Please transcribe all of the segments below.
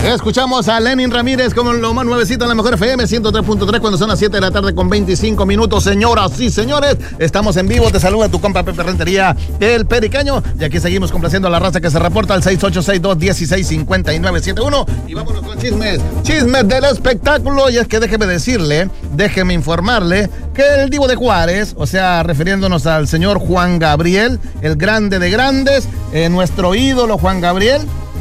Escuchamos a Lenin Ramírez como lo más nuevecito en la mejor FM 103.3 cuando son las 7 de la tarde con 25 minutos. Señoras y señores, estamos en vivo. Te saluda tu compa Pepe Rentería, el Pericaño. Y aquí seguimos complaciendo a la raza que se reporta al 6862-165971. Y vámonos con chismes. Chismes del espectáculo. Y es que déjeme informarle que el Divo de Juárez, o sea, refiriéndonos al señor Juan Gabriel, el grande de grandes, nuestro ídolo Juan Gabriel,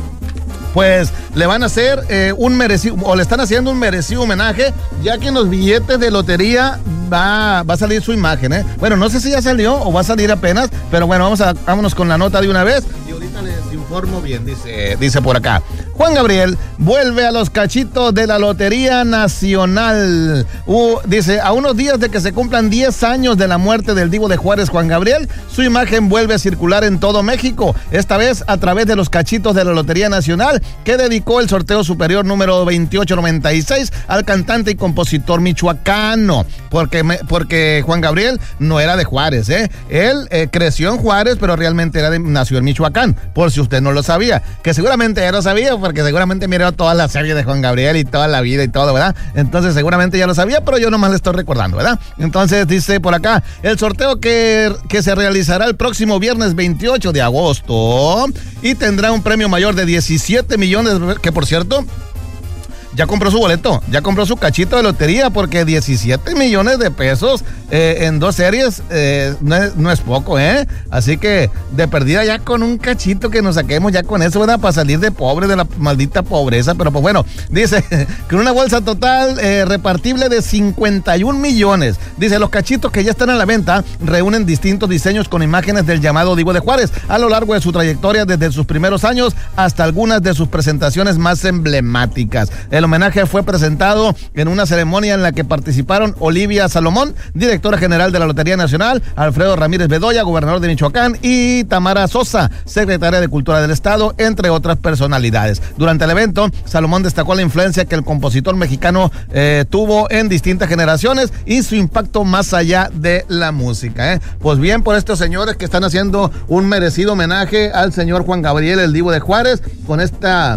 pues le van a hacer le están haciendo un merecido homenaje, ya que en los billetes de lotería va a salir su imagen, ¿eh? Bueno, no sé si ya salió o va a salir apenas, pero bueno, vámonos con la nota de una vez y ahorita les informo bien. Dice por acá: Juan Gabriel vuelve a los cachitos de la Lotería Nacional. Dice, a unos días de que se cumplan 10 años de la muerte del Divo de Juárez, Juan Gabriel, su imagen vuelve a circular en todo México, esta vez a través de los cachitos de la Lotería Nacional, que dedicó el sorteo superior número 2896 al cantante y compositor michoacano, porque Juan Gabriel no era de Juárez, ¿eh? Él creció en Juárez, pero realmente nació en Michoacán, por si usted no lo sabía, que seguramente ya lo sabía, porque seguramente miró toda la serie de Juan Gabriel y toda la vida y todo, ¿verdad? Entonces seguramente ya lo sabía, pero yo nomás le estoy recordando, ¿verdad? Entonces dice por acá, el sorteo que se realizará el próximo viernes 28 de agosto y tendrá un premio mayor de 17 millones, que por cierto, ya compró su boleto, ya compró su cachito de lotería, porque 17 millones de pesos en 2 series no es poco, ¿eh? Así que de perdida ya con un cachito que nos saquemos ya con eso, ¿verdad? Para salir de pobre, de la maldita pobreza. Pero pues bueno, dice, con una bolsa total repartible de 51 millones. Dice, los cachitos que ya están a la venta reúnen distintos diseños con imágenes del llamado Divo de Juárez a lo largo de su trayectoria, desde sus primeros años hasta algunas de sus presentaciones más emblemáticas. El homenaje fue presentado en una ceremonia en la que participaron Olivia Salomón, directora general de la Lotería Nacional, Alfredo Ramírez Bedoya, gobernador de Michoacán, y Tamara Sosa, secretaria de Cultura del Estado, entre otras personalidades. Durante el evento, Salomón destacó la influencia que el compositor mexicano tuvo en distintas generaciones y su impacto más allá de la música, ¿eh? Pues bien, por estos señores que están haciendo un merecido homenaje al señor Juan Gabriel, el Divo de Juárez, con estas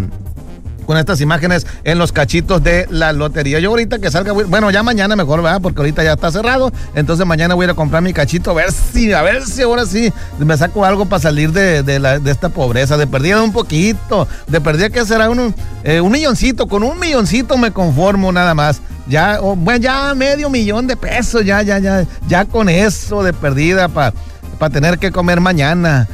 imágenes en los cachitos de la lotería. Yo ahorita que salga, bueno, ya mañana mejor, ¿verdad? Porque ahorita ya está cerrado, entonces mañana voy a ir a comprar mi cachito, a ver si ahora sí me saco algo para salir de esta pobreza, de perdida un poquito, de perdida que será un milloncito, con un milloncito me conformo nada más. Ya, bueno, ya $500,000 de pesos, ya con eso de perdida para tener que comer mañana.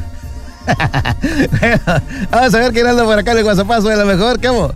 Vamos a ver quién anda por acá en el WhatsApp de la mejor. ¿Qué hubo?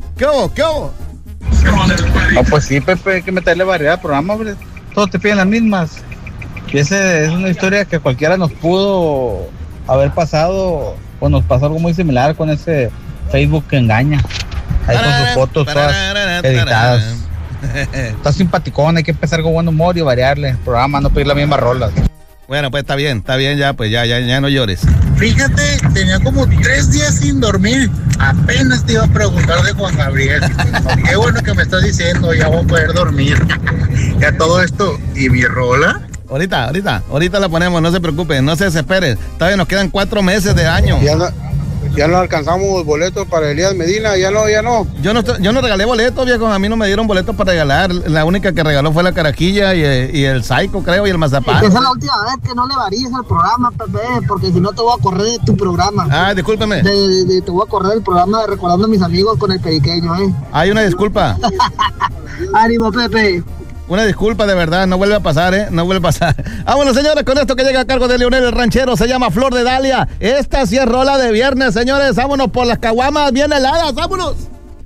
No, pues sí, Pepe, hay que meterle variedad al programa, hombre. Todos te piden las mismas. Y esa es una historia que cualquiera nos pudo haber pasado, o nos pasó algo muy similar con ese Facebook que engaña. Ahí con sus fotos todas editadas. Está simpaticón, hay que empezar con buen humor y variarle el programa, no pedir las mismas rolas. Bueno, pues está bien, ya, pues ya no llores. Fíjate, tenía como 3 días sin dormir. Apenas te iba a preguntar de Juan Gabriel. Qué bueno que me estás diciendo, ya voy a poder dormir. Ya todo esto, ¿y mi rola? Ahorita la ponemos, no se preocupen, no se desesperen. Todavía nos quedan 4 meses de año. Ya no alcanzamos boletos para Elías Medina, ya no. Yo no regalé boletos, viejo, a mí no me dieron boletos para regalar. La única que regaló fue la Carajilla y el Psycho, creo, y el Mazapán. Esa es la última vez que no le varíes al programa, Pepe, porque si no te voy a correr de tu programa. Ah, discúlpeme. Te voy a correr del programa de Recordando a mis amigos con el Periqueño, ¿eh? Hay una disculpa. Ánimo, Pepe. Una disculpa, de verdad, no vuelve a pasar, ¿eh? No vuelve a pasar. Vámonos, señores, con esto que llega a cargo de Leonel el Ranchero, se llama Flor de Dalia. Esta sí es rola de viernes, señores. Vámonos por las caguamas bien heladas, vámonos.